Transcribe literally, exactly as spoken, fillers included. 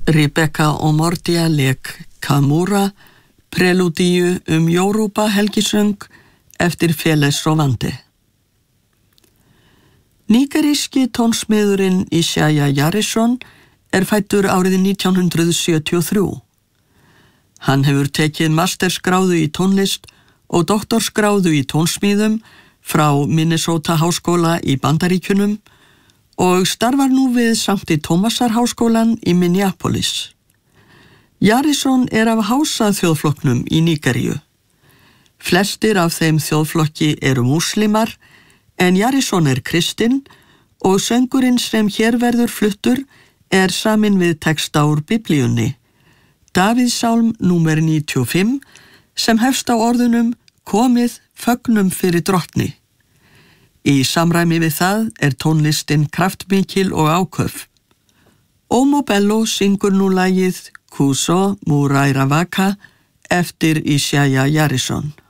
Rebecca Omordia lék Kamura, prelúdíu um Jóruba helgisöng eftir Félix Rovandi. Nígeríski tónsmiðurinn Isaiah Harrison er fæddur árið nítján hundruð sjötíu og þrjú. Hann hefur tekið mastersgráðu í tónlist og doktorsgráðu í tónsmíðum frá Minnesota háskóla í Bandaríkjunum og starfar nú við Sankti Tómasar háskólan í Minneapolis. Harrison er af Hása þjóðflokknum í Nígeríu. Flestir af þeim þjóðflokki eru múslimar, en Harrison er kristinn og söngurinn sem hér verður fluttur er saminn við texta úr Biblíunni, Davíðssálm númer níutíu og fimm, sem hefst á orðunum Komið, fögnum fyrir drottni. Í samræmi við það er tónlistin kraftmikil og áköf. Omo Bello syngur nú lagið Kuso Muraira Vaka eftir Isaiah Harrison.